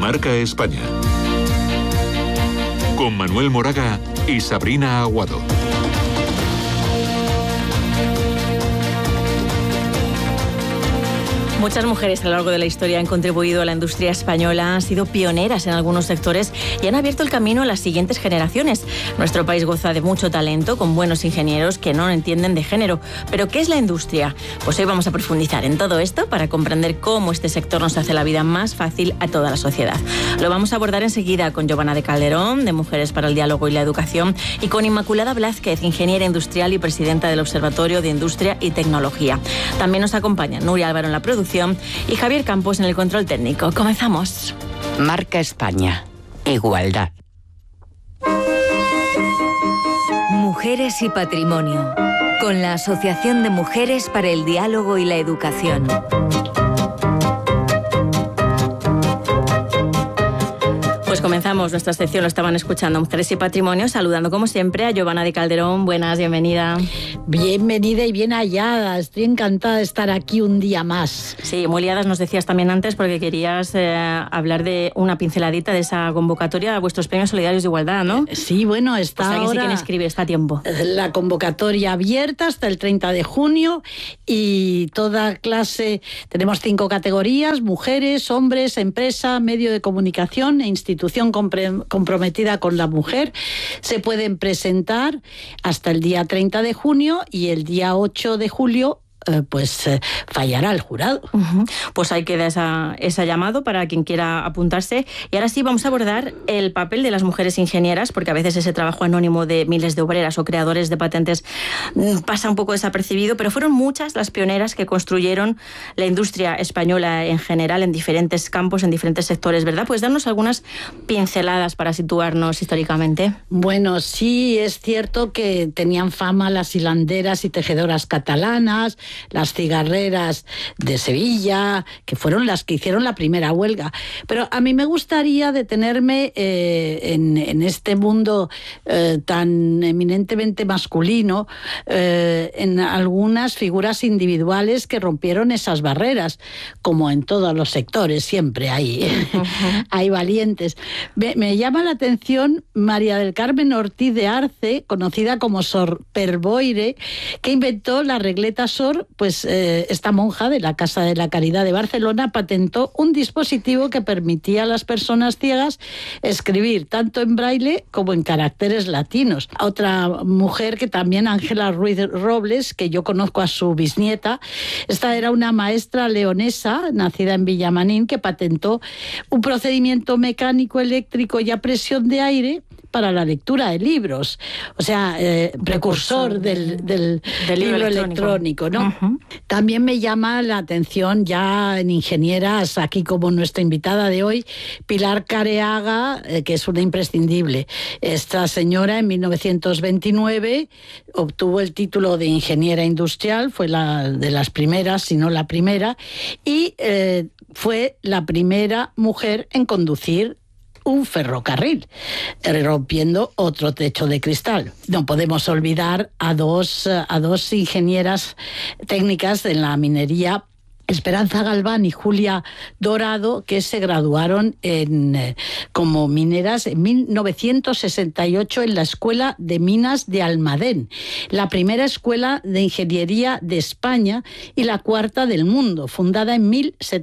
Marca España. Con Manuel Moraga y Sabrina Aguado. Muchas mujeres a lo largo de la historia han contribuido a la industria española, han sido pioneras en algunos sectores y han abierto el camino a las siguientes generaciones. Nuestro país goza de mucho talento, con buenos ingenieros que no entienden de género. ¿Pero qué es la industria? Pues hoy vamos a profundizar en todo esto para comprender cómo este sector nos hace la vida más fácil a toda la sociedad. Lo vamos a abordar enseguida con Giovanna de Calderón, de Mujeres para el Diálogo y la Educación, y con Inmaculada Blázquez, ingeniera industrial y presidenta del Observatorio de Industria y Tecnología. También nos acompaña Nuria Álvaro en la producción y Javier Campos en el control técnico. Comenzamos. Marca España. Igualdad. Mujeres y Patrimonio, con la Asociación de Mujeres para el Diálogo y la Educación. Pues comenzamos nuestra sección, lo estaban escuchando, Mujeres y Patrimonio, saludando como siempre a Giovanna de Calderón. Buenas, bienvenida. Bienvenida y bien hallada, estoy encantada de estar aquí un día más. Sí, muy liadas nos decías también antes porque querías hablar de una pinceladita de esa convocatoria a vuestros premios solidarios de igualdad, ¿no? Sí, bueno, está pues ahora... sí que inscribe, está a tiempo. La convocatoria abierta hasta el 30 de junio y toda clase, tenemos 5 categorías: mujeres, hombres, empresa, medio de comunicación e institución comprometida con la mujer. Se pueden presentar hasta el día 30 de junio y el día 8 de julio fallará el jurado. Pues ahí queda ese llamado para quien quiera apuntarse. Y ahora sí vamos a abordar el papel de las mujeres ingenieras, porque a veces ese trabajo anónimo de miles de obreras o creadores de patentes pasa un poco desapercibido, pero fueron muchas las pioneras que construyeron la industria española en general, en diferentes campos, en diferentes sectores, ¿verdad? Pues darnos algunas pinceladas para situarnos históricamente. Bueno, sí, es cierto que tenían fama las hilanderas y tejedoras catalanas, las cigarreras de Sevilla, que fueron las que hicieron la primera huelga. Pero a mí me gustaría detenerme en este mundo tan eminentemente masculino, en algunas figuras individuales que rompieron esas barreras, como en todos los sectores, siempre hay valientes. Me llama la atención María del Carmen Ortiz de Arce, conocida como Sor Perboire, que inventó la regleta Sor. Pues esta monja de la Casa de la Caridad de Barcelona patentó un dispositivo que permitía a las personas ciegas escribir tanto en braille como en caracteres latinos. Otra mujer que también, Ángela Ruiz Robles, que yo conozco a su bisnieta, esta era una maestra leonesa nacida en Villamanín que patentó un procedimiento mecánico, eléctrico y a presión de aire para la lectura de libros, o sea, precursor del libro electrónico, ¿no? También me llama la atención, ya en ingenieras, aquí como nuestra invitada de hoy, Pilar Careaga, que es una imprescindible. Esta señora en 1929 obtuvo el título de ingeniera industrial, fue la de las primeras, si no la primera, y fue la primera mujer en conducir un ferrocarril, rompiendo otro techo de cristal. No podemos olvidar a dos ingenieras técnicas en la minería, Esperanza Galván y Julia Dorado, que se graduaron como mineras en 1968 en la Escuela de Minas de Almadén, la primera escuela de ingeniería de España y la cuarta del mundo, fundada en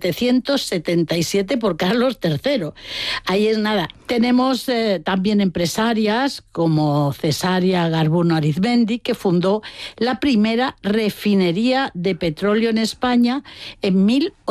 1777 por Carlos III. Ahí es nada. Tenemos también empresarias como Cesárea Garbuno Arizmendi, que fundó la primera refinería de petróleo en España en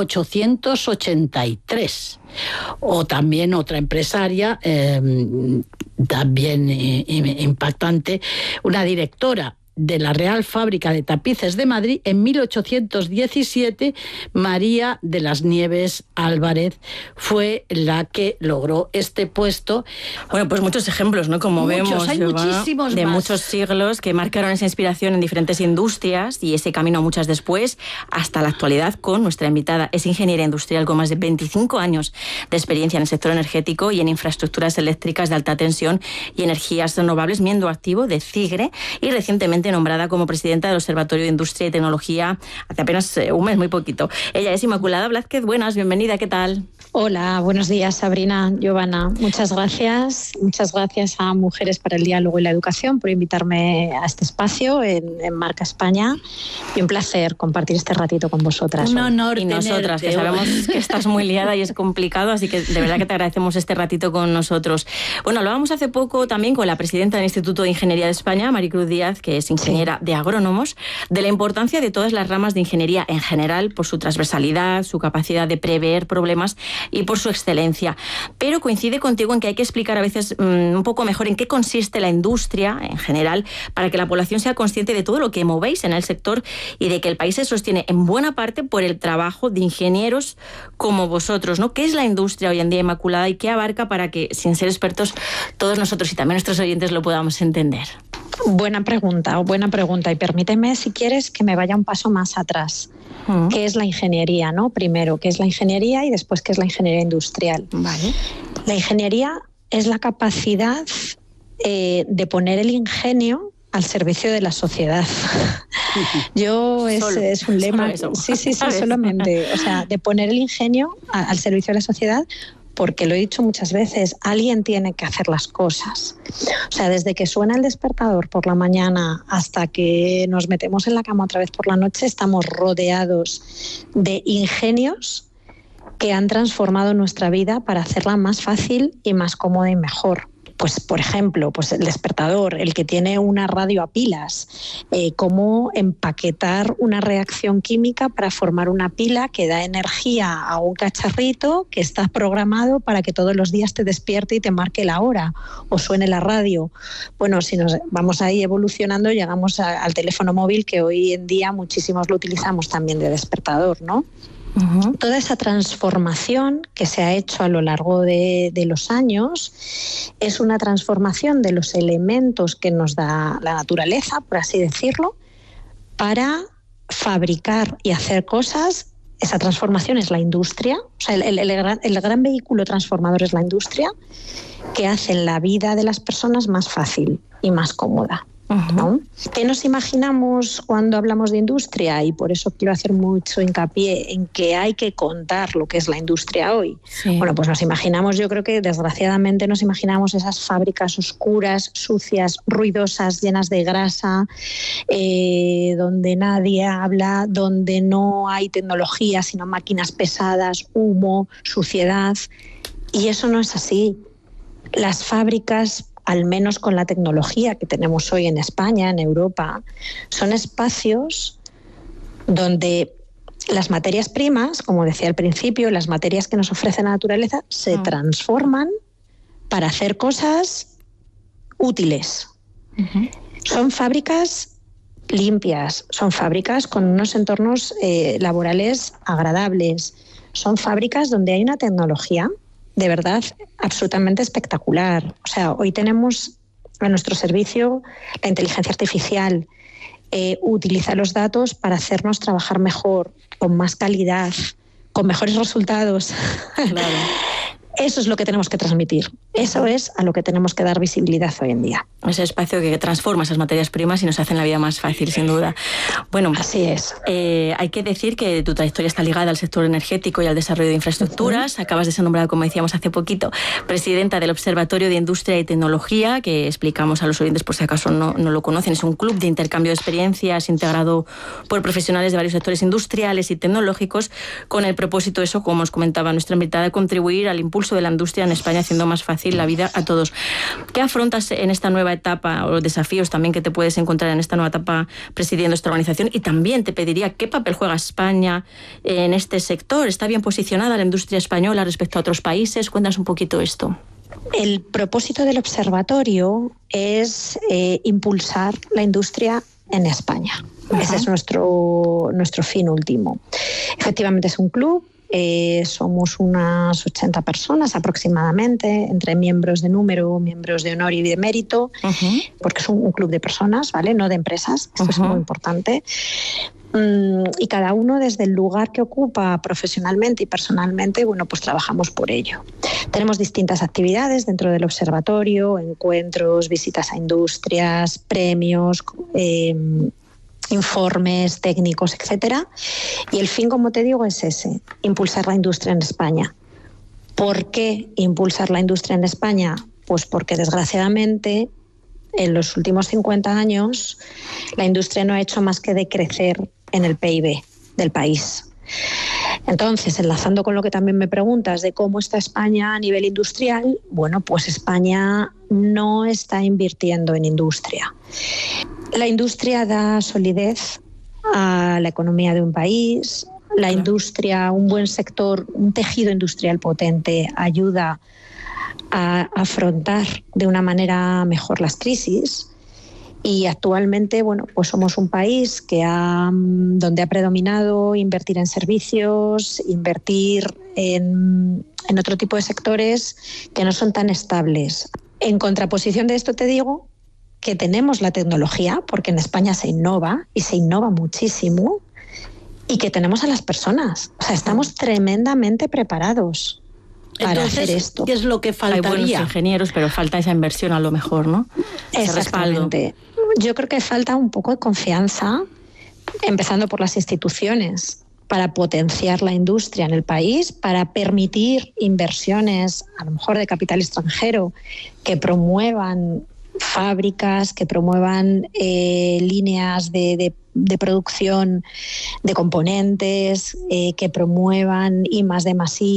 1883. O también otra empresaria, también impactante, una directora de la Real Fábrica de Tapices de Madrid en 1817, María de las Nieves Álvarez fue la que logró este puesto. Bueno, pues muchos ejemplos, ¿no? Como vemos, hay muchísimos de más. Muchos siglos que marcaron esa inspiración en diferentes industrias y ese camino muchas después hasta la actualidad con nuestra invitada. Es ingeniera industrial con más de 25 años de experiencia en el sector energético y en infraestructuras eléctricas de alta tensión y energías renovables, miembro activo de CIGRE y recientemente recientemente nombrada como presidenta del Observatorio de Industria y Tecnología hace apenas un mes, muy poquito. Ella es Inmaculada Blázquez. Buenas, bienvenida, ¿qué tal? Hola, buenos días, Sabrina, Giovanna. Muchas gracias a Mujeres para el Diálogo y la Educación por invitarme a este espacio en Marca España, y un placer compartir este ratito con vosotras. Un honor. Y nosotras, que sabemos que estás muy liada y es complicado, así que de verdad que te agradecemos este ratito con nosotros. Bueno, hablábamos hace poco también con la presidenta del Instituto de Ingeniería de España, Maricruz Díaz, que es ingeniera de agrónomos, de la importancia de todas las ramas de ingeniería en general, por su transversalidad, su capacidad de prever problemas y por su excelencia. Pero coincide contigo en que hay que explicar a veces un poco mejor en qué consiste la industria en general, para que la población sea consciente de todo lo que movéis en el sector y de que el país se sostiene en buena parte por el trabajo de ingenieros como vosotros, ¿no? ¿Qué es la industria hoy en día, Inmaculada, y qué abarca para que, sin ser expertos, todos nosotros y también nuestros oyentes lo podamos entender? Buena pregunta. Y permíteme, si quieres, que me vaya un paso más atrás. ¿Qué es la ingeniería, no? Primero, ¿qué es la ingeniería? Y después, ¿qué es la ingeniería industrial? Vale. La ingeniería es la capacidad de poner el ingenio al servicio de la sociedad. Es un lema. Sí, solamente. O sea, de poner el ingenio al servicio de la sociedad, porque lo he dicho muchas veces, alguien tiene que hacer las cosas. O sea, desde que suena el despertador por la mañana hasta que nos metemos en la cama otra vez por la noche, estamos rodeados de ingenios que han transformado nuestra vida para hacerla más fácil y más cómoda y mejor. Pues, por ejemplo, el despertador, el que tiene una radio a pilas, cómo empaquetar una reacción química para formar una pila que da energía a un cacharrito que está programado para que todos los días te despierte y te marque la hora o suene la radio. Bueno, si nos vamos ahí evolucionando, llegamos al teléfono móvil, que hoy en día muchísimos lo utilizamos también de despertador, ¿no? Uh-huh. Toda esa transformación que se ha hecho a lo largo de los años es una transformación de los elementos que nos da la naturaleza, por así decirlo, para fabricar y hacer cosas. Esa transformación es la industria, o sea, el gran vehículo transformador es la industria, que hace la vida de las personas más fácil y más cómoda. ¿No? ¿Qué nos imaginamos cuando hablamos de industria? Y por eso quiero hacer mucho hincapié en que hay que contar lo que es la industria hoy. Sí. Bueno, pues nos imaginamos, yo creo que desgraciadamente nos imaginamos esas fábricas oscuras, sucias, ruidosas, llenas de grasa, donde nadie habla, donde no hay tecnología, sino máquinas pesadas, humo, suciedad. Y eso no es así. Las fábricas, al menos con la tecnología que tenemos hoy en España, en Europa, son espacios donde las materias primas, como decía al principio, las materias que nos ofrece la naturaleza, se transforman para hacer cosas útiles. Uh-huh. Son fábricas limpias, son fábricas con unos entornos laborales agradables, son fábricas donde hay una tecnología de verdad absolutamente espectacular. O sea, hoy tenemos a nuestro servicio la inteligencia artificial, utiliza los datos para hacernos trabajar mejor, con más calidad, con mejores resultados. Claro. Eso es lo que tenemos que transmitir. Eso es a lo que tenemos que dar visibilidad hoy en día. Ese espacio que transforma esas materias primas y nos hace la vida más fácil, sin duda. Bueno, así es. Hay que decir que tu trayectoria está ligada al sector energético y al desarrollo de infraestructuras. Uh-huh. Acabas de ser nombrada, como decíamos hace poquito, presidenta del Observatorio de Industria y Tecnología, que explicamos a los oyentes por si acaso no lo conocen. Es un club de intercambio de experiencias integrado por profesionales de varios sectores industriales y tecnológicos, con el propósito, eso, como os comentaba nuestra invitada, de contribuir al impulso de la industria en España, haciendo más fácil la vida a todos. ¿Qué afrontas en esta nueva etapa, o los desafíos también que te puedes encontrar en esta nueva etapa presidiendo esta organización? Y también te pediría, ¿qué papel juega España en este sector? ¿Está bien posicionada la industria española respecto a otros países? Cuéntanos un poquito esto. El propósito del observatorio es impulsar la industria en España. Uh-huh. Ese es nuestro fin último. Efectivamente es un club. Somos unas 80 personas aproximadamente, entre miembros de número, miembros de honor y de mérito, uh-huh. porque es un club de personas, ¿vale? No de empresas, esto uh-huh. es muy importante. Y cada uno, desde el lugar que ocupa profesionalmente y personalmente, bueno, pues trabajamos por ello. Tenemos distintas actividades dentro del observatorio, encuentros, visitas a industrias, premios, informes técnicos, etcétera. Y el fin, como te digo, es ese: impulsar la industria en España. ¿Por qué impulsar la industria en España? Pues porque, desgraciadamente, en los últimos 50 años la industria no ha hecho más que decrecer en el PIB del país. Entonces, enlazando con lo que también me preguntas de cómo está España a nivel industrial, bueno, pues España no está invirtiendo en industria. La industria da solidez a la economía de un país. La industria, un buen sector, un tejido industrial potente ayuda a afrontar de una manera mejor las crisis. Y actualmente, bueno, pues somos un país donde ha predominado invertir en servicios, invertir en otro tipo de sectores que no son tan estables. En contraposición de esto te digo que tenemos la tecnología, porque en España se innova y se innova muchísimo, y que tenemos a las personas. O sea, estamos tremendamente preparados para hacer esto. ¿Qué es lo que faltaría? Hay buenos ingenieros, pero falta esa inversión a lo mejor, ¿no? Exactamente. Yo creo que falta un poco de confianza, empezando por las instituciones, para potenciar la industria en el país, para permitir inversiones, a lo mejor de capital extranjero, que promuevan fábricas, que promuevan líneas de producción de componentes, que promuevan I+D+I